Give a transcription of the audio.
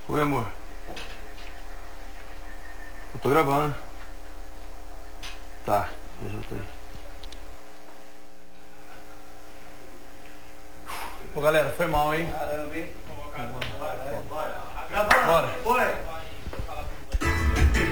Oi, amor. Eu tô gravando. Tá, já tô aí. Pô, galera, foi mal, hein? Caramba, hein? Bora. Foi.